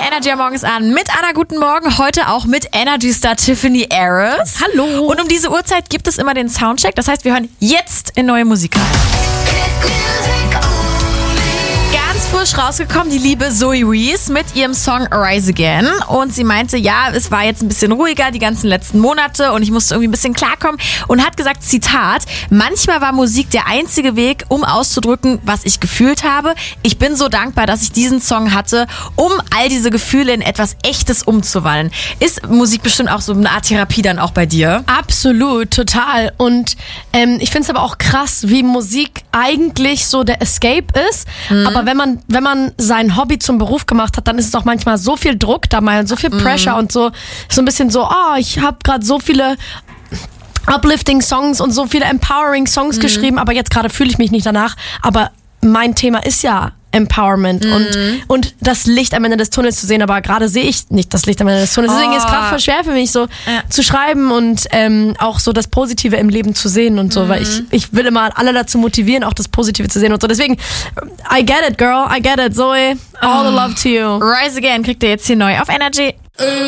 Energy morgens an mit Anna, guten Morgen. Heute auch mit Energy Star Tiffany Harris. Hallo. Und um diese Uhrzeit gibt es immer den Soundcheck. Das heißt, wir hören jetzt in neue Musik rein. Ganz frisch rausgekommen, die liebe Zoe Reese mit ihrem Song Rise Again. Und sie meinte, ja, es war jetzt ein bisschen ruhiger die ganzen letzten Monate und ich musste irgendwie ein bisschen klarkommen. Und hat gesagt, Zitat, manchmal war Musik der einzige Weg, um auszudrücken, was ich gefühlt habe. Ich bin so dankbar, dass ich diesen Song hatte, um all diese Gefühle in etwas Echtes umzuwandeln. Ist Musik bestimmt auch so eine Art Therapie dann auch bei dir? Absolut, total. Und ich finde es aber auch krass, wie Musik eigentlich so der Escape ist. Aber wenn man sein Hobby zum Beruf gemacht hat, dann ist es auch manchmal so viel Druck dabei und so viel Pressure und so ein bisschen so, ich habe gerade so viele uplifting Songs und so viele empowering Songs geschrieben, aber jetzt gerade fühle ich mich nicht danach. Aber mein Thema ist ja Empowerment und das Licht am Ende des Tunnels zu sehen, aber gerade sehe ich nicht das Licht am Ende des Tunnels. Deswegen ist es gerade voll schwer für mich, so zu schreiben und auch so das Positive im Leben zu sehen und so, weil ich will immer alle dazu motivieren, auch das Positive zu sehen und so. Deswegen, I get it, girl, I get it, Zoe, all the love to you. Rise Again kriegt ihr jetzt hier neu auf Energy.